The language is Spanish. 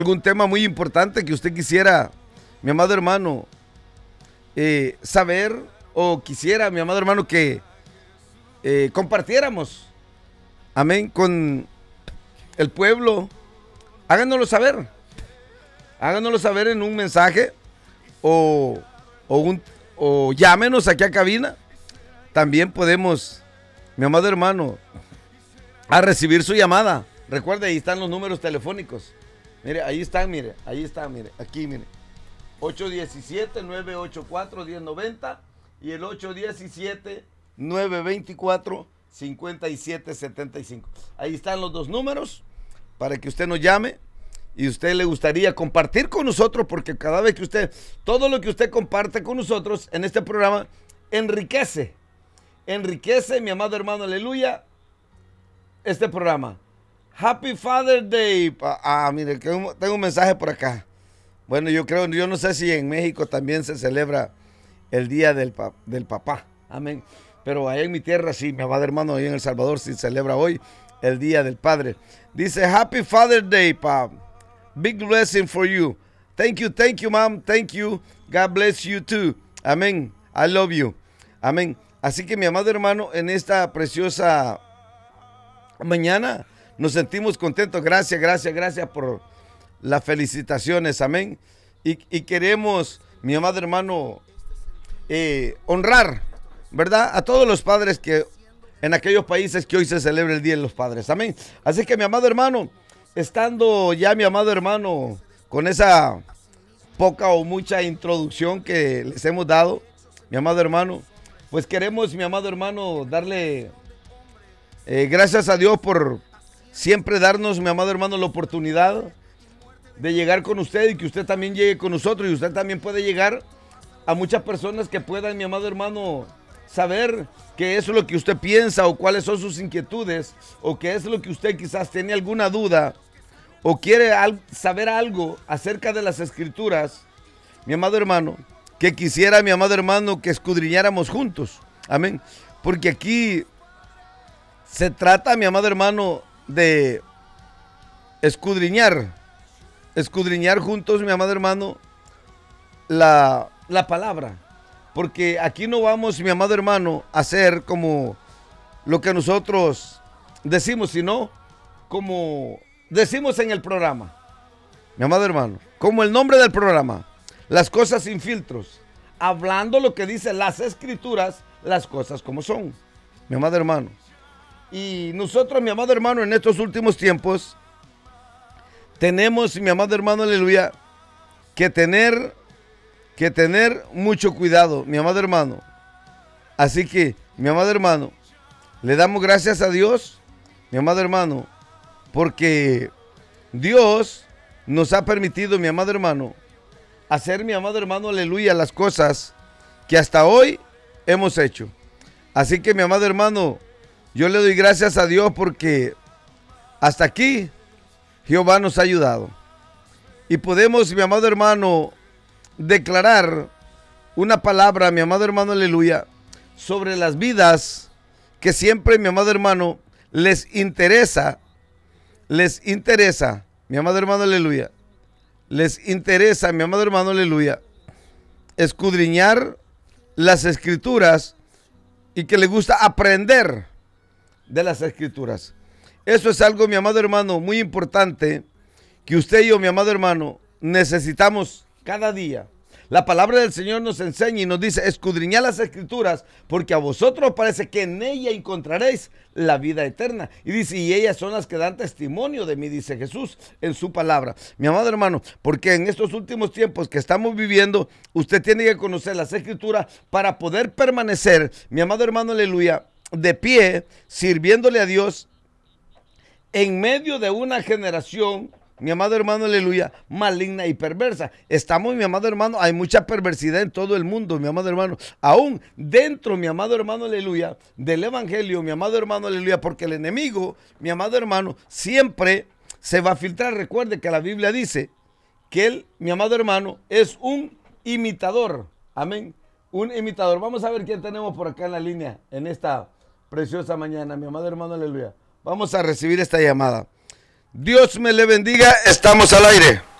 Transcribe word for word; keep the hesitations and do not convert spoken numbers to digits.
algún tema muy importante que usted quisiera, mi amado hermano, eh, saber o quisiera, mi amado hermano, que eh, compartiéramos, amén, con el pueblo, háganoslo saber, háganoslo saber en un mensaje o, o, un, o llámenos aquí a cabina. También podemos, mi amado hermano, a recibir su llamada. Recuerde, ahí están los números telefónicos. Mire, ahí están, mire, ahí están, mire, aquí, mire. ocho uno siete, nueve ocho cuatro, uno cero nueve cero y el ocho uno siete, nueve dos cuatro, cinco siete siete cinco. Ahí están los dos números para que usted nos llame y usted le gustaría compartir con nosotros, porque cada vez que usted, todo lo que usted comparte con nosotros en este programa, enriquece, enriquece, mi amado hermano, aleluya, este programa. Happy Father's Day. Ah, mire, tengo un mensaje por acá. Bueno, yo creo, yo no sé si en México también se celebra el día del, del papá. Amén. Pero allá en mi tierra sí, mi amado hermano, allá en El Salvador sí celebra hoy el día del padre. Dice, Happy Father's Day, Pap. Big blessing for you. Thank you, thank you, mom. Thank you. God bless you too. Amén. I love you. Amén. Así que mi amado hermano, en esta preciosa mañana nos sentimos contentos. Gracias, gracias, gracias por las felicitaciones. Amén. Y, y queremos, mi amado hermano, eh, honrar, ¿verdad?, a todos los padres que en aquellos países que hoy se celebra el Día de los Padres. Amén. Así que mi amado hermano, estando ya mi amado hermano con esa poca o mucha introducción que les hemos dado, mi amado hermano, pues queremos, mi amado hermano, darle eh, gracias a Dios por siempre darnos, mi amado hermano, la oportunidad de llegar con usted y que usted también llegue con nosotros, y usted también puede llegar a muchas personas que puedan, mi amado hermano, saber qué es lo que usted piensa o cuáles son sus inquietudes o qué es lo que usted quizás tiene alguna duda o quiere al- saber algo acerca de las escrituras, mi amado hermano, que quisiera, mi amado hermano, que escudriñáramos juntos. Amén. Porque aquí se trata, mi amado hermano, de escudriñar, escudriñar juntos, mi amado hermano, la, la palabra. Porque aquí no vamos, mi amado hermano, a hacer como lo que nosotros decimos, sino como decimos en el programa, mi amado hermano, como el nombre del programa, las cosas sin filtros, hablando lo que dicen las escrituras, las cosas como son, mi amado hermano. Y nosotros, mi amado hermano, en estos últimos tiempos, tenemos, mi amado hermano, aleluya, que tener, que tener mucho cuidado, mi amado hermano. Así que, mi amado hermano, le damos gracias a Dios, mi amado hermano, porque Dios nos ha permitido, mi amado hermano, hacer, mi amado hermano, aleluya, las cosas que hasta hoy hemos hecho. Así que, mi amado hermano, yo le doy gracias a Dios porque hasta aquí Jehová nos ha ayudado. Y podemos, mi amado hermano, declarar una palabra, mi amado hermano, aleluya, sobre las vidas que siempre, mi amado hermano, les interesa, les interesa, mi amado hermano, aleluya, les interesa, mi amado hermano, aleluya, escudriñar las escrituras y que les gusta aprender de las escrituras. Eso es algo, mi amado hermano, muy importante que usted y yo, mi amado hermano, necesitamos cada día. La palabra del Señor nos enseña y nos dice, escudriñad las escrituras, porque a vosotros parece que en ella encontraréis la vida eterna. Y dice, y ellas son las que dan testimonio de mí, dice Jesús en su palabra. Mi amado hermano, porque en estos últimos tiempos que estamos viviendo, usted tiene que conocer las escrituras para poder permanecer, mi amado hermano, aleluya, de pie, sirviéndole a Dios en medio de una generación, mi amado hermano, aleluya, maligna y perversa. Estamos, mi amado hermano, hay mucha perversidad en todo el mundo, mi amado hermano. Aún dentro, mi amado hermano, aleluya, del evangelio, mi amado hermano, aleluya, porque el enemigo, mi amado hermano, siempre se va a filtrar. Recuerde que la Biblia dice que él, mi amado hermano, es un imitador. Amén. Un imitador. Vamos a ver quién tenemos por acá en la línea en esta preciosa mañana, mi amado hermano, aleluya. Vamos a recibir esta llamada. Dios me le bendiga. Estamos al aire.